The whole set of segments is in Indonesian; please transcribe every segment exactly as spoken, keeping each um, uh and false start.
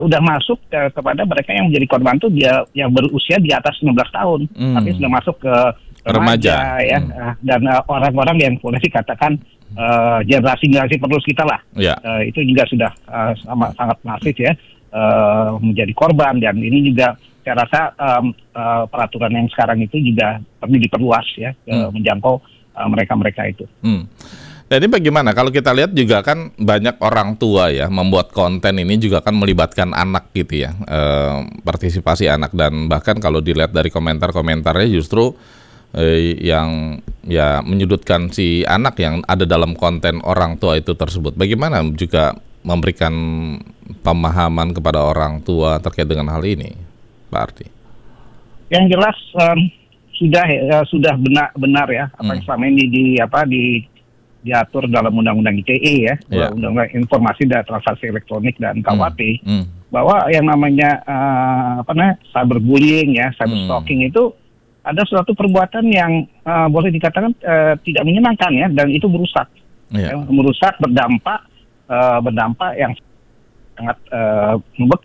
udah masuk ke, kepada mereka yang menjadi korban tuh dia yang berusia di atas enam belas tahun, hmm. tapi sudah masuk ke remaja, remaja ya, hmm. dan uh, orang-orang yang boleh dikatakan uh, generasi-generasi penerus kita lah, yeah. uh, itu juga sudah uh, sama, sangat masif ya, uh, menjadi korban, dan ini juga saya rasa um, uh, peraturan yang sekarang itu juga perlu diperluas ya, hmm. uh, menjangkau uh, mereka-mereka itu. Hmm. Jadi bagaimana kalau kita lihat juga kan banyak orang tua ya membuat konten ini juga kan melibatkan anak gitu ya, e, partisipasi anak, dan bahkan kalau dilihat dari komentar-komentarnya justru e, yang ya menyudutkan si anak yang ada dalam konten orang tua itu tersebut. Bagaimana juga memberikan pemahaman kepada orang tua terkait dengan hal ini, Pak Ardi? Yang jelas um, sudah uh, sudah benar benar ya apa yang hmm. selama ini di apa di diatur dalam Undang-Undang I T E ya, yeah. Undang-Undang Informasi dan Transaksi Elektronik dan K U H P, mm. Mm. bahwa yang namanya uh, apa namanya cyberbullying ya, cyberstalking mm. itu ada suatu perbuatan yang uh, boleh dikatakan uh, tidak menyenangkan ya, dan itu merusak, yeah. ya, merusak berdampak uh, berdampak yang sangat uh, membek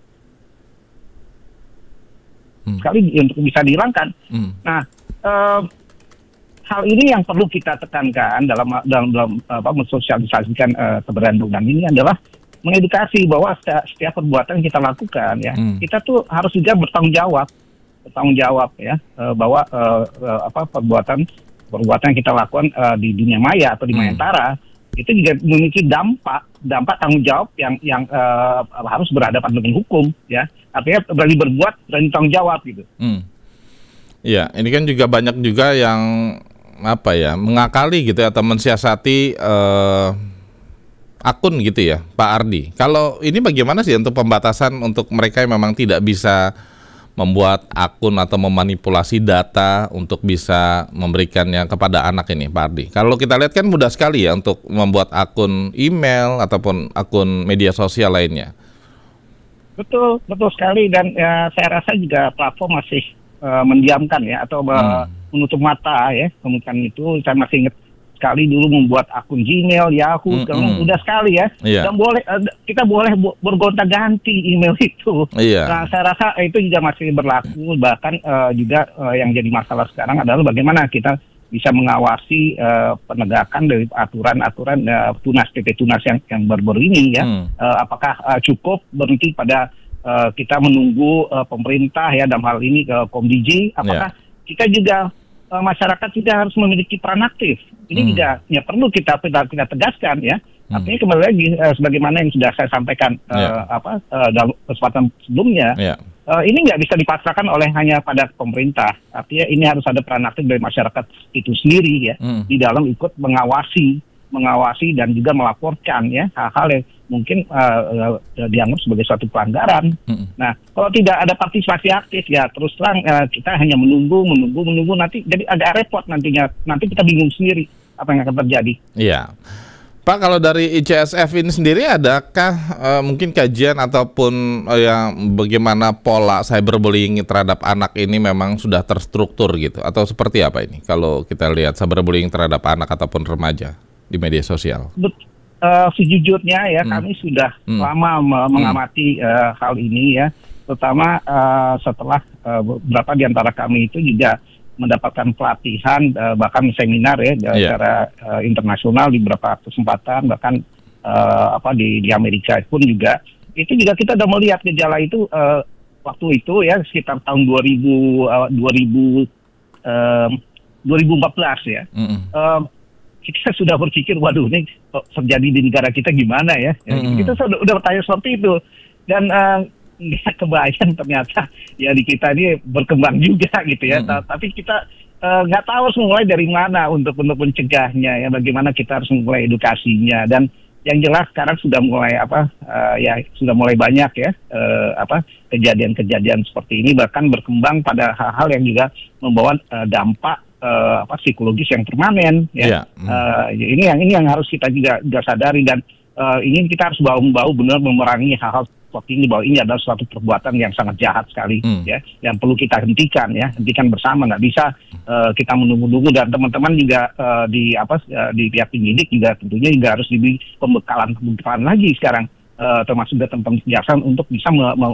mm. sekali untuk bisa dihilangkan. Mm. Nah. Uh, Hal ini yang perlu kita tekankan dalam dalam, dalam apa, mensosialisasikan uh, keberadaan undang ini adalah mengedukasi bahwa setiap, setiap perbuatan yang kita lakukan ya, hmm. kita tuh harus juga bertanggung jawab, bertanggung jawab ya, uh, bahwa uh, uh, apa perbuatan perbuatan yang kita lakukan uh, di dunia maya atau di maya antara hmm. itu juga memiliki dampak dampak tanggung jawab yang yang uh, harus berhadapan dengan hukum ya, artinya berani berbuat berani tanggung jawab gitu. Hmm. Ya, ini kan juga banyak juga yang apa ya, mengakali gitu ya, atau mensiasati eh, akun gitu ya, Pak Ardi. Kalau ini bagaimana sih untuk pembatasan untuk mereka yang memang tidak bisa membuat akun atau memanipulasi data untuk bisa memberikannya kepada anak ini, Pak Ardi? Kalau kita lihat kan mudah sekali ya untuk membuat akun email ataupun akun media sosial lainnya. Betul, betul sekali, dan ya, saya rasa juga platform masih uh, mendiamkan ya, atau hmm. menutup mata ya kemungkinan itu. Saya masih ingat sekali dulu membuat akun Gmail, Yahoo, mm -hmm. udah sekali ya. Yeah. Dan boleh kita boleh bergonta-ganti email itu. Yeah. Nah, saya rasa itu juga masih berlaku. Bahkan uh, juga uh, yang jadi masalah sekarang adalah bagaimana kita bisa mengawasi uh, penegakan dari aturan-aturan uh, tunas P P Tunas yang yang baru-baru ini ya. Mm. Uh, apakah uh, cukup berhenti pada uh, kita menunggu uh, pemerintah ya, dalam hal ini ke Komdiji? Apakah yeah. kita juga uh, masyarakat juga harus memiliki peran aktif? Ini hmm. juga ya perlu kita kita, kita tegaskan ya. Hmm. Artinya kembali lagi uh, sebagaimana yang sudah saya sampaikan uh, yeah. apa uh, dalam kesempatan sebelumnya, yeah. uh, ini nggak bisa dipasrahkan oleh hanya pada pemerintah. Artinya ini harus ada peran aktif dari masyarakat itu sendiri ya, hmm. di dalam ikut mengawasi, mengawasi dan juga melaporkan ya hal-hal yang mungkin uh, uh, dianggap sebagai suatu pelanggaran. Hmm. Nah, kalau tidak ada partisipasi aktif ya terus terang uh, kita hanya menunggu, menunggu, menunggu nanti jadi agak repot nantinya. Nanti kita bingung sendiri apa yang akan terjadi. Iya, Pak. Kalau dari I C S F ini sendiri adakah uh, mungkin kajian ataupun uh, yang bagaimana pola cyberbullying terhadap anak ini memang sudah terstruktur gitu, atau seperti apa ini? Kalau kita lihat cyberbullying terhadap anak ataupun remaja di media sosial. Bet Uh, sejujurnya ya hmm. kami sudah hmm. lama mengamati hmm. uh, hal ini ya, terutama uh, setelah uh, beberapa di antara kami itu juga mendapatkan pelatihan uh, bahkan seminar ya yeah. secara uh, internasional di beberapa kesempatan, bahkan uh, apa di di Amerika pun juga. Itu juga kita sudah melihat gejala itu uh, waktu itu ya sekitar tahun dua ribu uh, dua ribu uh, dua ribu empat belas ya. Mm-hmm. uh, kita sudah berpikir, waduh ini terjadi di negara kita gimana ya? ya mm-hmm. Kita sudah, sudah bertanya seperti itu, dan uh, nggak kebayang ternyata ya di kita ini berkembang juga gitu ya. Mm-hmm. Tapi kita nggak uh, tahu harus mulai dari mana untuk untuk mencegahnya ya. Bagaimana kita harus mulai edukasinya, dan yang jelas sekarang sudah mulai apa uh, ya sudah mulai banyak ya uh, apa kejadian-kejadian seperti ini, bahkan berkembang pada hal-hal yang juga membawa uh, dampak Uh, apa psikologis yang permanen ya. Yeah. Mm. Uh, ini yang ini yang harus kita juga, juga sadari, dan uh, ini kita harus bahu-bahu benar memerangi hal-hal seperti ini, bahwa ini adalah suatu perbuatan yang sangat jahat sekali mm. ya, yang perlu kita hentikan ya, hentikan bersama. Nggak bisa uh, kita menunggu-nunggu, dan teman-teman juga uh, di apa uh, di pihak penyidik juga tentunya juga harus diberi pembekalan-pembekalan lagi sekarang uh, termasuk datang penjelasan untuk bisa me-